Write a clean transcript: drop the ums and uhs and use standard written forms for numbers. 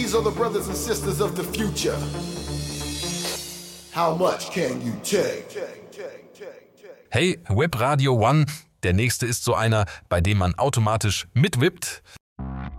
These are the brothers and sisters of the future. How much can you take? Hey, Whip Radio One, der nächste ist so einer, bei dem man automatisch mitwippt.